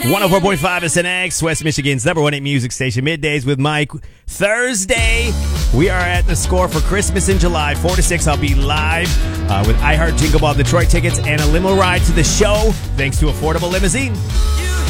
104.5 SNX, West Michigan's number 1 music station. Middays with Mike. Thursday, we are at the Score for Christmas in July. 4 to 6, I'll be live with iHeart Jingle Ball Detroit tickets and a limo ride to the show, thanks to Affordable Limousine.